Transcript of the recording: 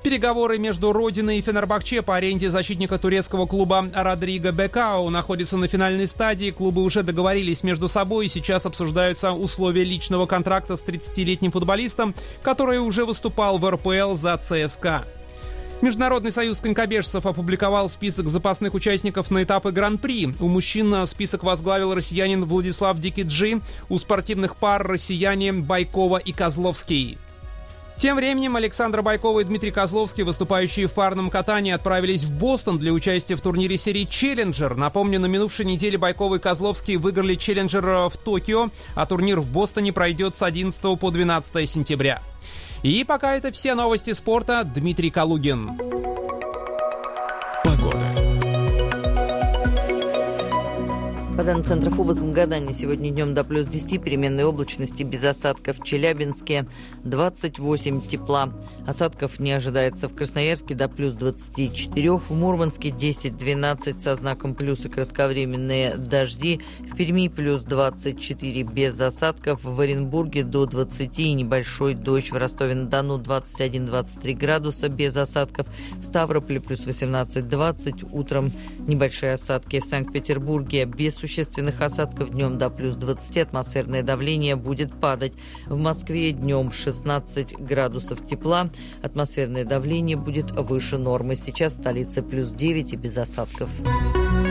Переговоры между Родиной и Фенербахче по аренде защитника турецкого клуба Родриго Бекау находятся на финальной стадии. Клубы уже договорились между собой, и сейчас обсуждаются условия личного контракта с 30-летним футболистом, который уже выступал в РПЛ за ЦСКА. Международный союз конькобежцев опубликовал список запасных участников на этапы Гран-при. У мужчин список возглавил россиянин Владислав Дикиджи, у спортивных пар россияне Байкова и Козловский. Тем временем Александр Байкова и Дмитрий Козловский, выступающие в парном катании, отправились в Бостон для участия в турнире серии «Челленджер». Напомню, на минувшей неделе Байкова и Козловский выиграли «Челленджер» в Токио, а турнир в Бостоне пройдет с 11 по 12 сентября. И пока это все новости спорта. Дмитрий Калугин. Погода. По данным Центра фобос-гадания, сегодня днем до плюс 10, переменной облачности, без осадков. В Челябинске 28 тепла. Осадков не ожидается в Красноярске до плюс 24, в Мурманске 10-12 со знаком плюс и кратковременные дожди. В Перми плюс 24 без осадков, в Оренбурге до 20 и небольшой дождь. В Ростове-на-Дону 21-23 градуса без осадков, в Ставрополе плюс 18-20, утром небольшие осадки. В Санкт-Петербурге без существенных осадков, днем до плюс 20, атмосферное давление будет падать. В Москве днем 16 градусов тепла, атмосферное давление будет выше нормы. Сейчас в столице плюс 9 и без осадков.